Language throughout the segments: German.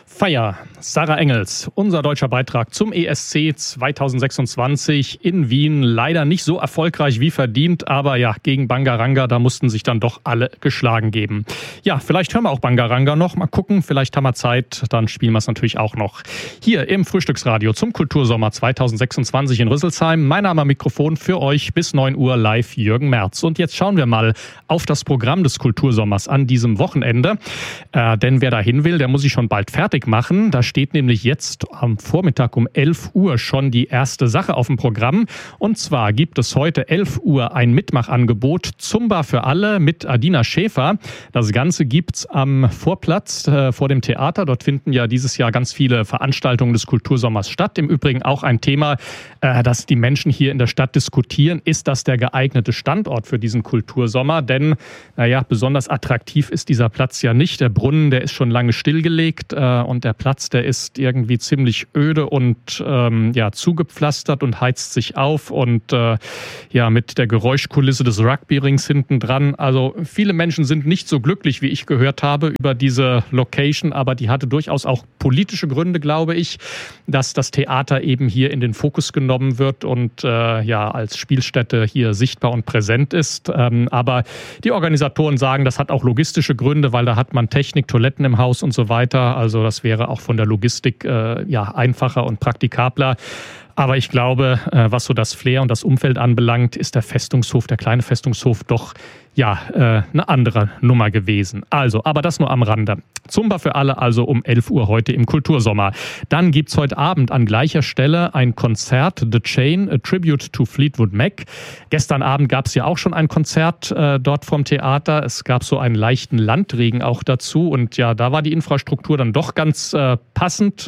Feier, Sarah Engels, unser deutscher Beitrag zum ESC 2026 in Wien. Leider nicht so erfolgreich wie verdient, aber ja, gegen Bangaranga, da mussten sich dann doch alle geschlagen geben. Ja, vielleicht hören wir auch Bangaranga noch, mal gucken, vielleicht haben wir Zeit, dann spielen wir es natürlich auch noch. Hier im Frühstücksradio zum Kultursommer 2026 in Rüsselsheim. Mein Name am Mikrofon für euch bis 9 Uhr live Jürgen Merz. Und jetzt schauen wir mal auf das Programm des Kultursommers an diesem Wochenende. Denn wer da hin will, der muss sich schon bald fertig machen. Da steht nämlich jetzt am Vormittag um 11 Uhr schon die erste Sache auf dem Programm. Und zwar gibt es heute 11 Uhr ein Mitmachangebot Zumba für alle mit Adina Schäfer. Das Ganze gibt's am Vorplatz vor dem Theater. Dort finden ja dieses Jahr ganz viele Veranstaltungen des Kultursommers statt. Im Übrigen auch ein Thema, das die Menschen hier in der Stadt diskutieren. Ist das der geeignete Standort für diesen Kultursommer? Denn, besonders attraktiv ist dieser Platz ja nicht. Der Brunnen, der ist schon lange stillgelegt und der Platz, der ist irgendwie ziemlich öde und zugepflastert und heizt sich auf und mit der Geräuschkulisse des Rugbyrings hinten dran. Also viele Menschen sind nicht so glücklich, wie ich gehört habe, über diese Location, aber die hatte durchaus auch politische Gründe, glaube ich, dass das Theater eben hier in den Fokus genommen wird und als Spielstätte hier sichtbar und präsent ist. Aber die Organisatoren sagen, das hat auch logistische Gründe, weil da hat man Technik, Toiletten im Haus und so weiter. Also das wäre auch von der Logistik einfacher und praktikabler. Aber ich glaube, was so das Flair und das Umfeld anbelangt, ist der Festungshof, der kleine Festungshof doch eine andere Nummer gewesen. Also, aber das nur am Rande. Zumba für alle also um 11 Uhr heute im Kultursommer. Dann gibt's heute Abend an gleicher Stelle ein Konzert, The Chain, a Tribute to Fleetwood Mac. Gestern Abend gab's ja auch schon ein Konzert dort vom Theater. Es gab so einen leichten Landregen auch dazu und ja, da war die Infrastruktur dann doch ganz passend.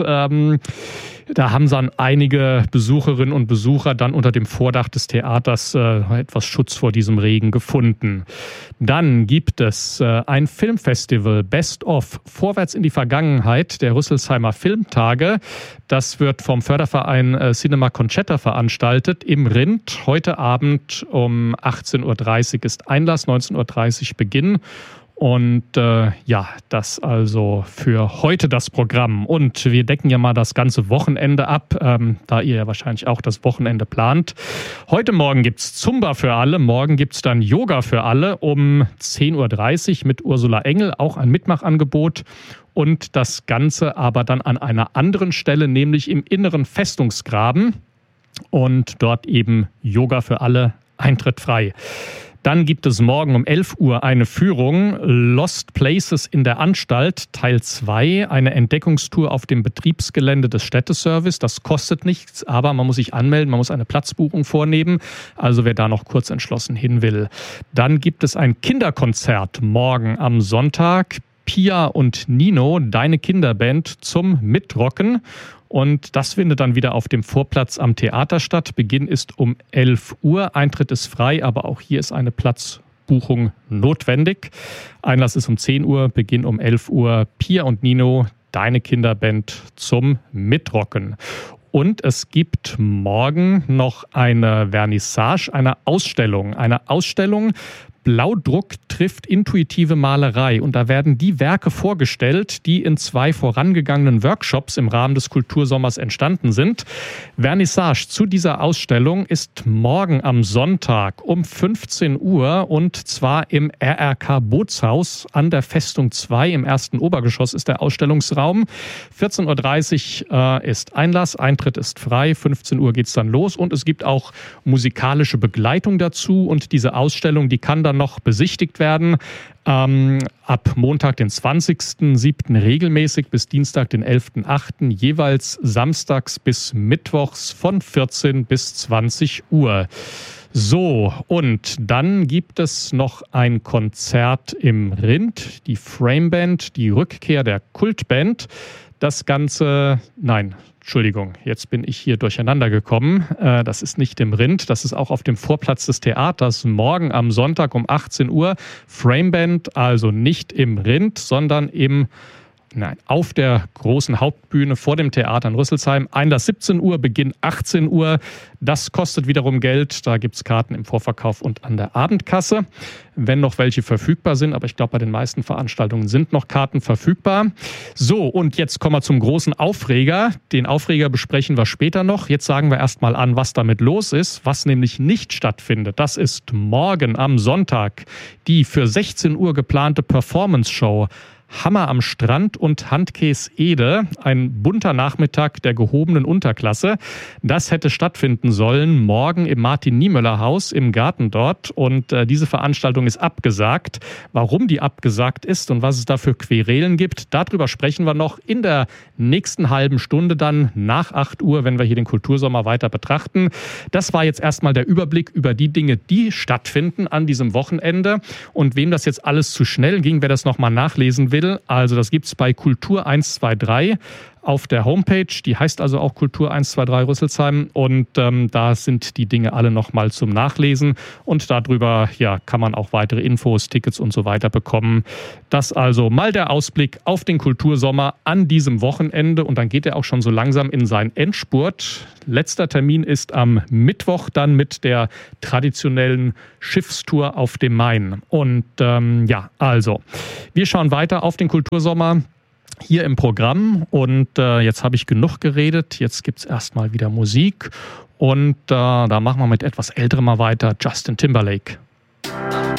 Da haben dann einige Besucherinnen und Besucher dann unter dem Vordach des Theaters etwas Schutz vor diesem Regen gefunden. Dann gibt es ein Filmfestival, Best of, Vorwärts in die Vergangenheit, der Rüsselsheimer Filmtage. Das wird vom Förderverein Cinema Concetta veranstaltet im Rind. Heute Abend um 18.30 Uhr ist Einlass, 19.30 Uhr Beginn. Und das also für heute das Programm. Und wir decken ja mal das ganze Wochenende ab, da ihr ja wahrscheinlich auch das Wochenende plant. Heute Morgen gibt's Zumba für alle, morgen gibt's dann Yoga für alle um 10.30 Uhr mit Ursula Engel, auch ein Mitmachangebot. Und das Ganze aber dann an einer anderen Stelle, nämlich im inneren Festungsgraben. Und dort eben Yoga für alle, Eintritt frei. Dann gibt es morgen um 11 Uhr eine Führung Lost Places in der Anstalt, Teil 2, eine Entdeckungstour auf dem Betriebsgelände des Städteservice. Das kostet nichts, aber man muss sich anmelden, man muss eine Platzbuchung vornehmen. Also wer da noch kurz entschlossen hin will. Dann gibt es ein Kinderkonzert morgen am Sonntag. Pia und Nino, deine Kinderband, zum Mitrocken. Und das findet dann wieder auf dem Vorplatz am Theater statt. Beginn ist um 11 Uhr. Eintritt ist frei, aber auch hier ist eine Platzbuchung notwendig. Einlass ist um 10 Uhr, Beginn um 11 Uhr. Pia und Nino, deine Kinderband, zum Mitrocken. Und es gibt morgen noch eine Vernissage, eine Ausstellung. Blaudruck trifft intuitive Malerei. Und da werden die Werke vorgestellt, die in 2 vorangegangenen Workshops im Rahmen des Kultursommers entstanden sind. Vernissage zu dieser Ausstellung ist morgen am Sonntag um 15 Uhr und zwar im RRK Bootshaus an der Festung 2. Im ersten Obergeschoss ist der Ausstellungsraum. 14.30 Uhr ist Einlass, Eintritt ist frei. 15 Uhr geht's dann los und es gibt auch musikalische Begleitung dazu. Und diese Ausstellung, die kann dann noch besichtigt werden. Ab Montag, den 20.07. regelmäßig bis Dienstag, den 11.08. jeweils samstags bis mittwochs von 14 bis 20 Uhr. So, und dann gibt es noch ein Konzert im Rind, die Frameband, die Rückkehr der Kultband. Das Ganze, Entschuldigung, jetzt bin ich hier durcheinander gekommen. Das ist nicht im Rind, das ist auch auf dem Vorplatz des Theaters. Morgen am Sonntag um 18 Uhr. Frameband, also nicht im Rind, sondern im auf der großen Hauptbühne vor dem Theater in Rüsselsheim. Einlass 17 Uhr, Beginn 18 Uhr. Das kostet wiederum Geld. Da gibt es Karten im Vorverkauf und an der Abendkasse, wenn noch welche verfügbar sind. Aber ich glaube, bei den meisten Veranstaltungen sind noch Karten verfügbar. So, und jetzt kommen wir zum großen Aufreger. Den Aufreger besprechen wir später noch. Jetzt sagen wir erstmal an, was damit los ist. Was nämlich nicht stattfindet, das ist morgen am Sonntag die für 16 Uhr geplante Performance-Show Hammer am Strand und Handkäs Ede, ein bunter Nachmittag der gehobenen Unterklasse. Das hätte stattfinden sollen morgen im Martin-Niemöller-Haus im Garten dort. Und diese Veranstaltung ist abgesagt. Warum die abgesagt ist und was es da für Querelen gibt, darüber sprechen wir noch in der nächsten halben Stunde dann nach 8 Uhr, wenn wir hier den Kultursommer weiter betrachten. Das war jetzt erstmal der Überblick über die Dinge, die stattfinden an diesem Wochenende. Und wem das jetzt alles zu schnell ging, wer das nochmal nachlesen will, also das gibt es bei Kultur 123 auf der Homepage. Die heißt also auch Kultur 123 Rüsselsheim. Und da sind die Dinge alle nochmal zum Nachlesen. Und darüber kann man auch weitere Infos, Tickets und so weiter bekommen. Das also mal der Ausblick auf den Kultursommer an diesem Wochenende. Und dann geht er auch schon so langsam in seinen Endspurt. Letzter Termin ist am Mittwoch dann mit der traditionellen Schiffstour auf dem Main. Und also wir schauen weiter auf den Kultursommer hier im Programm. Und jetzt habe ich genug geredet. Jetzt gibt es erstmal wieder Musik. Und da machen wir mit etwas Älterem mal weiter. Justin Timberlake.